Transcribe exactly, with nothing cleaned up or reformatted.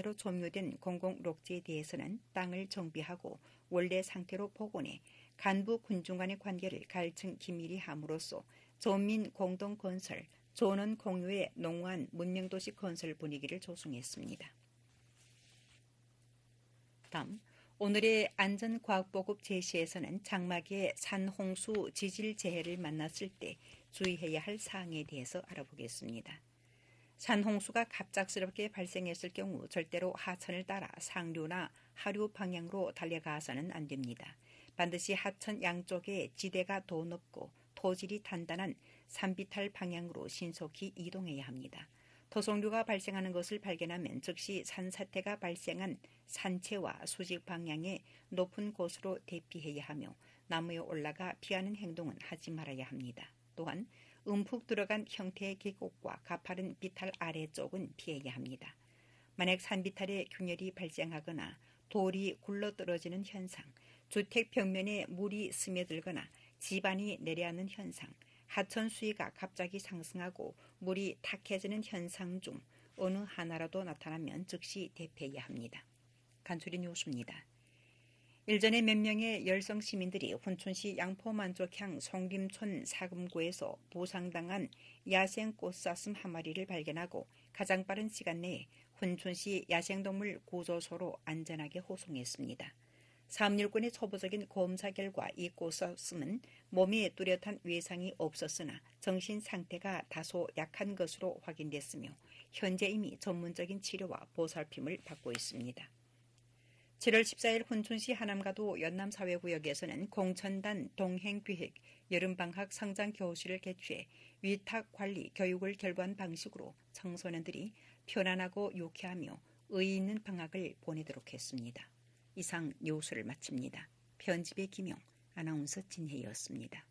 위반으로 종료된 공공록지에 대해서는 땅을 정비하고 원래 상태로 복원해 간부 군중 간의 관계를 갈증 긴밀히 함으로써 전민 공동건설, 존원 공유의 농후한 문명도시 건설 분위기를 조성했습니다. 다음, 오늘의 안전과학보급 제시에서는 장마기의 산홍수 지질재해를 만났을 때 주의해야 할 사항에 대해서 알아보겠습니다. 산홍수가 갑작스럽게 발생했을 경우 절대로 하천을 따라 상류나 하류 방향으로 달려가서는 안 됩니다. 반드시 하천 양쪽에 지대가 더 높고 토질이 단단한 산비탈 방향으로 신속히 이동해야 합니다. 토성류가 발생하는 것을 발견하면 즉시 산사태가 발생한 산체와 수직 방향의 높은 곳으로 대피해야 하며 나무에 올라가 피하는 행동은 하지 말아야 합니다. 또한 움푹 들어간 형태의 계곡과 가파른 비탈 아래쪽은 피해야 합니다. 만약 산비탈에 균열이 발생하거나 돌이 굴러떨어지는 현상, 주택 벽면에 물이 스며들거나 지반이 내려앉는 현상, 하천 수위가 갑자기 상승하고 물이 탁해지는 현상 중 어느 하나라도 나타나면 즉시 대피해야 합니다. 간추린 뉴스입니다. 일전에 몇 명의 열성 시민들이 훈춘시 양포만족향 송림촌 사금구에서 부상당한 야생 꽃사슴 한 마리를 발견하고 가장 빠른 시간 내에 훈춘시 야생동물 구조소로 안전하게 호송했습니다. 사업일꾼의 초보적인 검사 결과 이 꽃사슴은 몸에 뚜렷한 외상이 없었으나 정신 상태가 다소 약한 것으로 확인됐으며 현재 이미 전문적인 치료와 보살핌을 받고 있습니다. 칠월 십사일 훈춘시 하남가도 연남사회구역에서는 공천단 동행기획 여름방학 성장교실을 개최해 위탁관리 교육을 결부한 방식으로 청소년들이 편안하고 유쾌하며 의의 있는 방학을 보내도록 했습니다. 이상 뉴스를 마칩니다. 편집의 김용, 아나운서 진혜였습니다.